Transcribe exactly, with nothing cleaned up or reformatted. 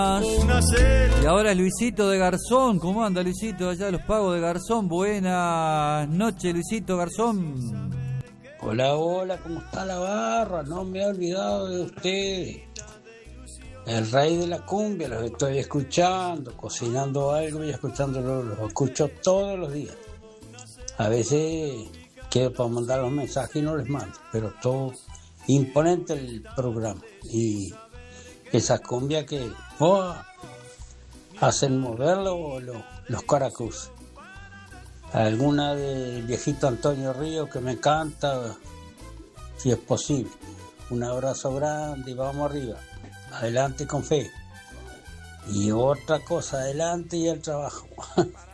Y ahora Luisito de Garzón. ¿Cómo anda Luisito? Allá de los pagos de Garzón. Buenas noches, Luisito Garzón. Hola, hola, ¿cómo está la barra? No me he olvidado de ustedes. El rey de la cumbia, los estoy escuchando, cocinando algo y escuchándolo, los escucho todos los días. A veces quiero para mandar los mensajes y no les mando, pero todo imponente el programa. Y esas cumbias que oh, hacen mover los, los, los caracus. Alguna del viejito Antonio Río que me encanta, si es posible. Un abrazo grande y vamos arriba. Adelante con fe. Y otra cosa, adelante y el trabajo.